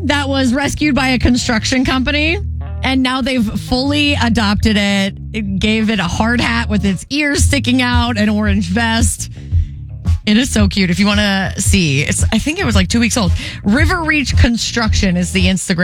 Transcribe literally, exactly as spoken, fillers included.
that was rescued by a construction company. And now they've fully adopted it. It gave it a hard hat with its ears sticking out, an orange vest. It is so cute. If you want to see, it's, I think it was like two weeks old. River Reach Construction is the Instagram.